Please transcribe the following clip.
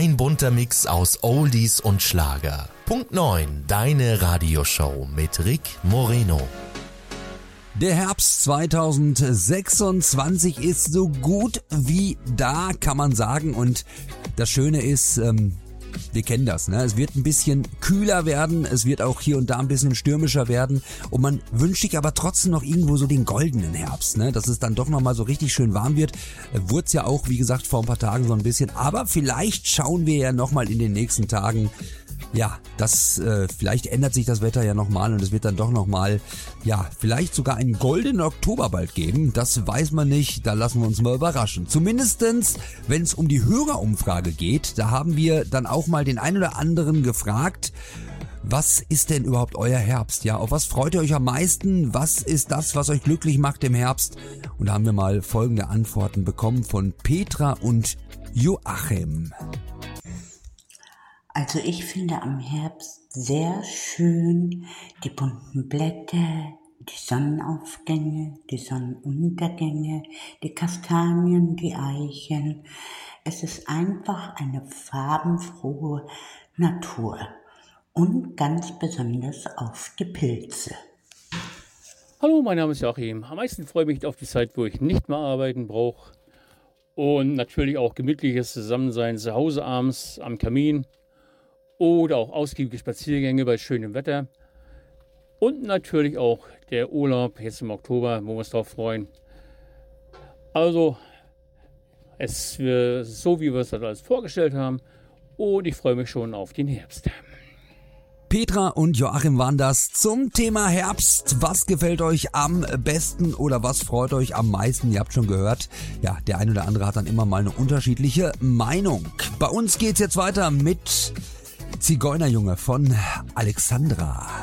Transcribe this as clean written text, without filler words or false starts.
Ein bunter Mix aus Oldies und Schlager. Punkt 9, deine Radioshow mit Rick Moreno. Der Herbst 2026 ist so gut wie da, kann man sagen. Und das Schöne ist, wir kennen das, ne? Es wird ein bisschen kühler werden, es wird auch hier und da ein bisschen stürmischer werden und man wünscht sich aber trotzdem noch irgendwo so den goldenen Herbst, ne? Dass es dann doch nochmal so richtig schön warm wird. Wurde es ja auch, wie gesagt, vor ein paar Tagen so ein bisschen, aber vielleicht schauen wir ja nochmal in den nächsten Tagen, ja, vielleicht ändert sich das Wetter ja nochmal und es wird dann doch nochmal, ja, vielleicht sogar einen goldenen Oktober bald geben. Das weiß man nicht, da lassen wir uns mal überraschen. Zumindestens, wenn es um die Hörerumfrage geht, da haben wir dann auch mal den einen oder anderen gefragt, was ist denn überhaupt euer Herbst? Ja, auf was freut ihr euch am meisten? Was ist das, was euch glücklich macht im Herbst? Und da haben wir mal folgende Antworten bekommen von Petra und Joachim. Also ich finde am Herbst sehr schön die bunten Blätter, die Sonnenaufgänge, die Sonnenuntergänge, die Kastanien, die Eichen. Es ist einfach eine farbenfrohe Natur und ganz besonders auf die Pilze. Hallo, mein Name ist Joachim. Am meisten freue ich mich auf die Zeit, wo ich nicht mehr arbeiten brauche. Und natürlich auch gemütliches Zusammensein zu Hause abends am Kamin. Oder auch ausgiebige Spaziergänge bei schönem Wetter. Und natürlich auch der Urlaub jetzt im Oktober, wo wir uns drauf freuen. Also, es wird so, wie wir es das alles vorgestellt haben. Und ich freue mich schon auf den Herbst. Petra und Joachim waren das zum Thema Herbst. Was gefällt euch am besten oder was freut euch am meisten? Ihr habt schon gehört, ja, der ein oder andere hat dann immer mal eine unterschiedliche Meinung. Bei uns geht's jetzt weiter mit Zigeunerjunge von Alexandra.